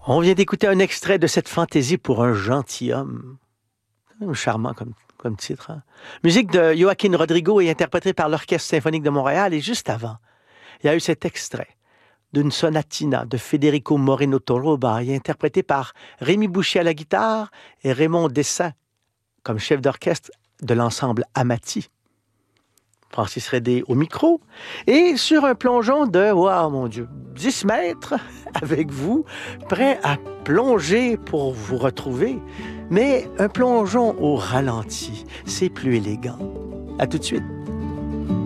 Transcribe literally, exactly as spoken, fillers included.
On vient d'écouter un extrait de cette fantaisie pour un gentilhomme. Quand même charmant comme, comme titre. Hein? Musique de Joaquín Rodrigo et interprétée par l'Orchestre symphonique de Montréal. Et juste avant, il y a eu cet extrait d'une sonatina de Federico Moreno Toroba et interprétée par Rémi Boucher à la guitare et Raymond Dessin comme chef d'orchestre de l'ensemble Amati. Francis Redé au micro, et sur un plongeon de, wow, mon Dieu, dix mètres avec vous, prêt à plonger pour vous retrouver, mais un plongeon au ralenti, c'est plus élégant. À tout de suite.